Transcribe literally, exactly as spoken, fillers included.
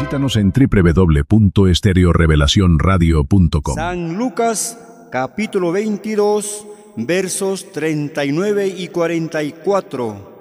Visítanos en doble u doble u doble u punto estéreo revelación radio punto com. San Lucas, capítulo veintidós, versos treinta y nueve y cuarenta y cuatro.